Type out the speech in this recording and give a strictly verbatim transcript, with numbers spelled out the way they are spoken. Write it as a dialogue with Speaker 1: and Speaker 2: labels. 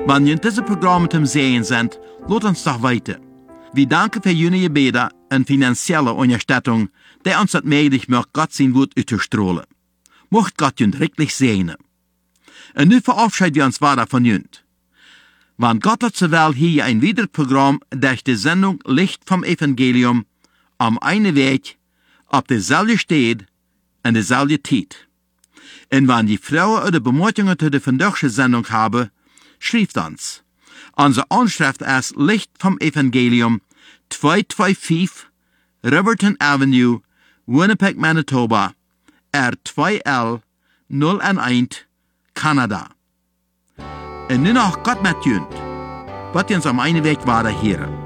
Speaker 1: Wenn ihr diese Programme zum Sehen sind, lasst uns doch weiter. Wir danken für Ihre Gebete und finanzielle Unterstützung, die uns das möglich macht, Gott sein Wort auszustrahlen. Mocht Gott ihn wirklich segnen. Und nun verabschieden wir uns weiter von Ihnen. Wann Gott hat zur Welt hier ein weiteres Programm durch die Sendung Licht vom Evangelium am einen Weg, auf derselben Stelle und derselben Zeit. Und wenn die Frauen oder Bemerkungen zu der vandaagse Sendung haben, schreibt uns. Unsere Anschrift ist Licht vom Evangelium, zweihunderfünfundzweißig Riverton Avenue, Winnipeg, Manitoba, R zwei L null eins, Kanada. Und nun noch Gott mit Jünd, was uns am einen Weg weiter hören.